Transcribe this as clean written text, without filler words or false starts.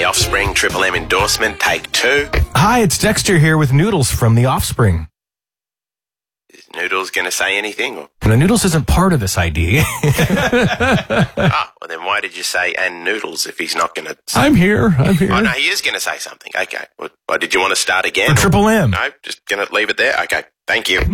Offspring Triple M endorsement, take 2. Hi, it's Dexter here with Noodles from The Offspring. Is Noodles going to say anything? Or? No, Noodles isn't part of this ID. Well then why did you say and Noodles if he's not going to say... I'm here. Oh, no, he is going to say something. Okay. Well, did you want to start again? For Triple M. No, just going to leave it there? Okay, thank you.